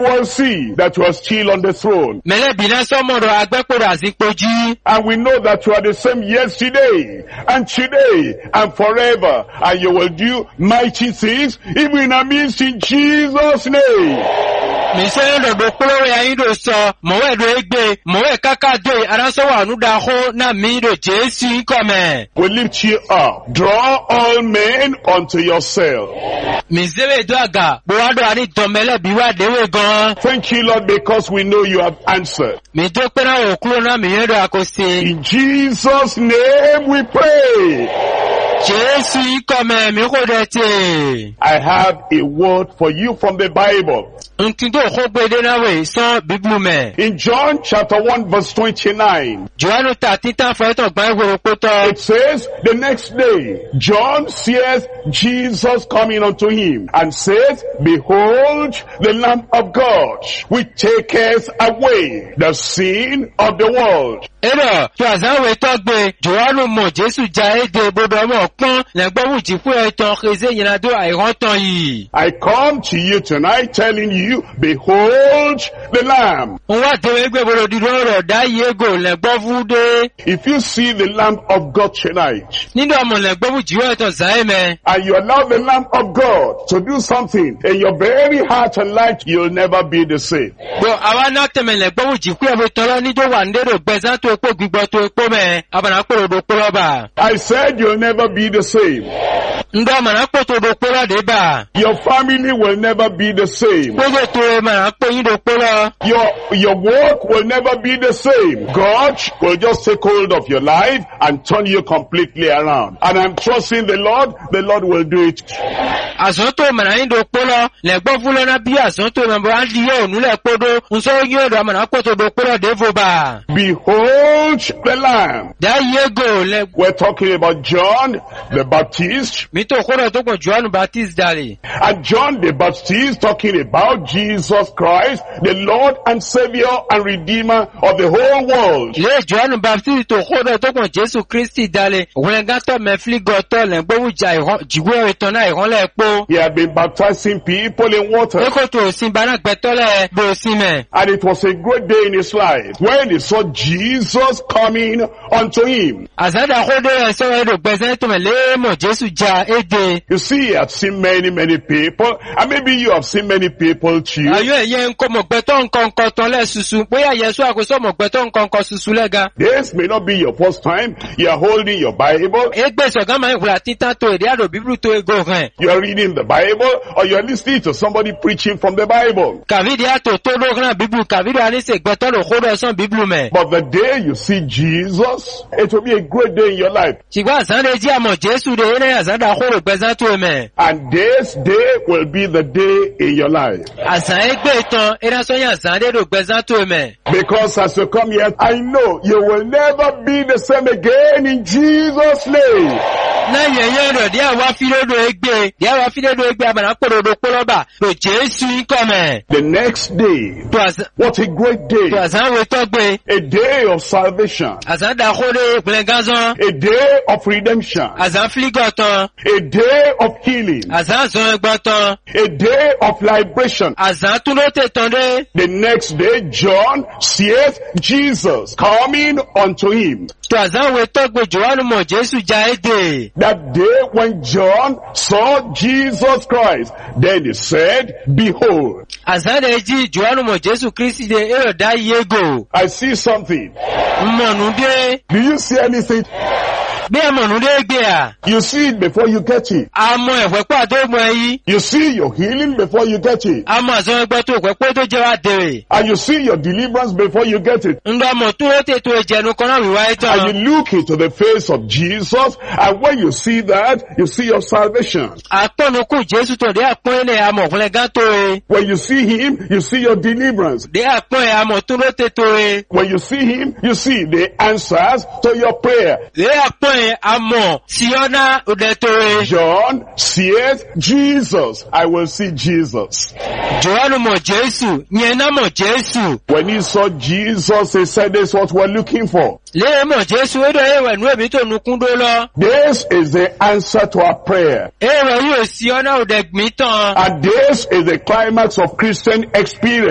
will see that you are still on the throne. Mele bina somoro agbekoro azikpoji. And we know that you are the same yesterday and today and forever. And you will do mighty things even in our midst in Jesus' name. Miselo do kuro ya indo so, mowe do egbe, mowe kaka do araso wa nuda ho na mi do Jesu ikome. We lift you up. Draw all men unto yourself. Misele do aga, buwado ani domele biwa dewe gan. Thank you, Lord, because we know you have answered. Mi do pena okuro na mi yedo akosi. In Jesus' name we pray. Jesu ikome mi kodete. I have a word for you from the Bible. Nkindo khogbe na we so Bible me. In John chapter 1 verse 29. Johannu 13 for to gba igbo poto. It says, the next day, John sees Jesus coming unto him and says, behold, the Lamb of God, which taketh away the sin of the world. Ero, to azawe togbe, Johannu mo Jesu jaede bodo mo pon, le gbowu ji fu eton kheze yin do airotan yi. I come to you tonight telling you, behold the Lamb. Nwa de egbe bodo didoro da yego le gbowu de. If you see the Lamb of God tonight, Nindo mo le gbowu ji eton zaime. and you allow the Lamb of God to do something in your very heart and life, you'll never be the same. Bo awa na teme le gbowu ji ku e bo tolo ni do wa ndero gbezan to epo gbigbo to epo me, abana poro do poroba. I said you'll never be the same. Ndo mana poto do poro de ba. Your family will never be the same. Bodo to mana po yin do poro. Your work will never be the same. God will just take hold of your life and turn you completely around. And I'm trusting the Lord will do it. Azonto mana yin do poro, le gbo fulo na bi azonto na bo andi yo nu le podo, unso yin do mana poto do poro de vo ba. Behold the Lamb. Da yego le We're talking about John the Baptist. mi to koro to ko Johannu Baptist dali. And John the Baptist talking about Jesus Christ, the Lord and Savior and Redeemer of the whole world. Le Johannu Baptist to koro to ko Jesu Christi dali. Won ga to me fli go to le gbowu ja jiwo eton na iron le po. He had been baptizing people in water. Eko to sin bana gbetole bo sin me. And it was a great day in his life when he saw Jesus coming unto him. Azada kode so edo gbezan to me le mo Jesu ja ede. You see, he had seen many people, and maybe you have seen many people too. Ayo eye nko mo gbeto nkan ton le susu. Boya Yesu akoso mo gbeto nkan susu lega. This may not be your first time you are holding your Bible, Egbe so gan ma ifura titan to ede ado Bible to ego ran. you are reading the Bible, or you are listening to somebody preaching from the Bible. Kavidi ato to do ran Bible kavidi ani se gbeto lo kodo son Bible me. But the day you see Jesus, it will be a great day in your life. Tigba azande ji amo Jesu de ene azanda koro gbezan to me. And this day will be the day in your life. Azan egbe ton era so yan azande do gbezan to me. Because as you come here, I know you will never be the same again in Jesus' name. Na yeye do dia wa filo do egbe abana koro do koroba do Jesu ikome. The next day, To az what a great day. to azan we to gbe. A day of salvation. Azan da kore plengazan. A day of redemption. Azan fligotan. A day of healing. Azan zon egbotan. A day of liberation. Azan tuno te tonde. The next day, John sees Jesus coming unto him. To azan we to gbe Johannu mo Jesu ja ede. That day when John saw Jesus Christ, then he said, behold, Azan de ji Johannu mo Jesu Christi de ero da yego. I see something. Mmonu de. Do you see anything? Be mmonu de gbe a. You see it before you get it. Amo ewe pa do mo yi. You see your healing before you get it. Amo azan egbo to ewe pe to je wa dere. And you see your deliverance before you get it. Ndo mo tuno te to ejenu kan na wi wa etan. And you look into the face of Jesus, and when you see that, you see your salvation. Atonu ku Jesu to de apon ele amo fun le gan to e. When you see him, you see your deliverance. De apon e amo tuno te to e. When you see him, you see the answers to your prayer. De apon e amo siona ode to e. John sees Jesus. I will see Jesus. Johannu mo Jesu, nyena mo Jesu. When he saw Jesus, he said, this is what we're looking for. Le mo Jesu edo ewe nu ebi to nukun do lo. This is the answer to our prayer. Ewe yo siona ode gbin tan. And this is the climax of Christian experience.